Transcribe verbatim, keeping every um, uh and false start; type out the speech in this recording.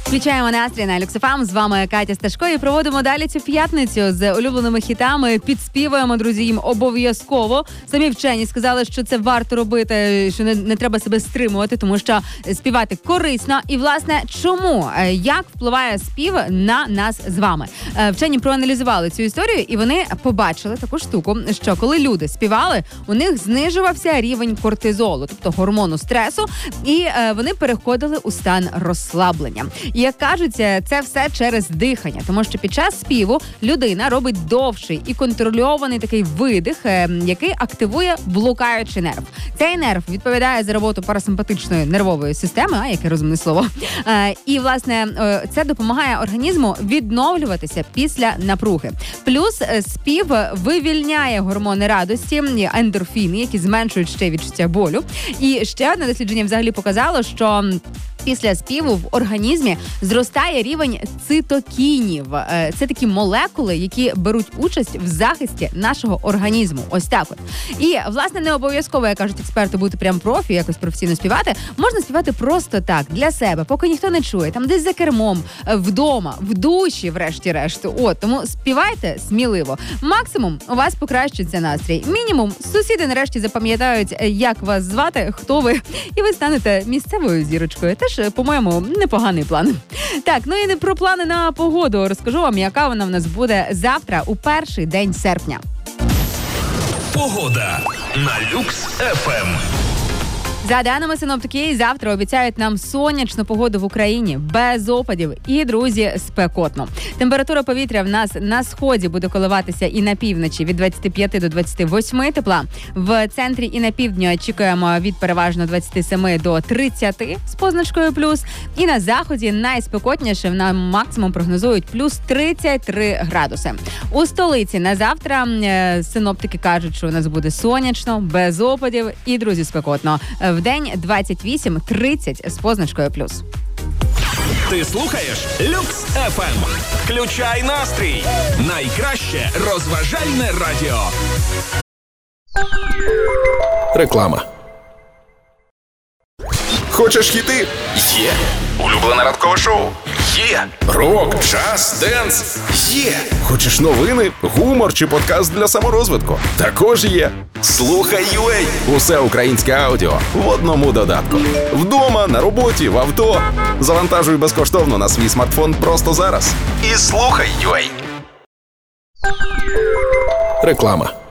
Включаємо настрій на Люкс еф ем. З вами Катя Сташко і проводимо далі цю п'ятницю з улюбленими хітами. Підспівуємо, друзі, їм обов'язково. Самі вчені сказали, що це варто робити, що не, не треба себе стримувати, тому що співати корисно. І, власне, чому? Як впливає спів на нас з вами? Вчені проаналізували цю історію, і вони побачили таку штуку, що коли люди співали, у них знижувався рівень кортизолу, тобто гормону стресу, і вони переходили у стан розслаблення. Як кажуть, це все через дихання, тому що під час співу людина робить довший і контрольований такий видих, який активує блукаючий нерв. Цей нерв відповідає за роботу парасимпатичної нервової системи, а яке розумне слово. І, власне, це допомагає організму відновлюватися після напруги. Плюс спів вивільняє гормони радості, ендорфіни, які зменшують ще відчуття болю. І ще одне дослідження взагалі показало, що після співу в організмі зростає рівень цитокінів. Це такі молекули, які беруть участь в захисті нашого організму. Ось так от. І, власне, не обов'язково, як кажуть експерти, бути прям профі, якось професійно співати. Можна співати просто так, для себе, поки ніхто не чує. Там десь за кермом, вдома, в душі, врешті-решт. От, тому співайте сміливо. Максимум у вас покращиться настрій. Мінімум сусіди нарешті запам'ятають, як вас звати, хто ви, і ви станете місцевою зірочкою. Теж, по-моєму, непоганий план. Так, ну і не про плани на погоду. Розкажу вам, яка вона в нас буде завтра у перший день серпня. Погода на Люкс еф ем. За даними синоптики, завтра обіцяють нам сонячну погоду в Україні, без опадів і, друзі, спекотно. Температура повітря в нас на сході буде коливатися і на півночі від двадцяти п'яти до двадцяти восьми тепла. В центрі і на півдні очікуємо від переважно двадцяти семи до тридцяти з позначкою плюс. І на заході найспекотніше на максимум прогнозують плюс тридцять три градуси. У столиці на завтра синоптики кажуть, що у нас буде сонячно, без опадів і, друзі, спекотно. Вдень двадцять вісім тридцять з позначкою плюс. Ти слухаєш Люкс еф ем. Включай настрій. Найкраще розважальне радіо. Реклама. Хочеш хіти? Є. Улюблене ранкове шоу? Є. Рок, джаз, денс? Є. Хочеш новини, гумор чи подкаст для саморозвитку? Також є. Слухай ю ей. Усе українське аудіо в одному додатку. Вдома, на роботі, в авто. Завантажуй безкоштовно на свій смартфон просто зараз. І слухай ю ей. Реклама.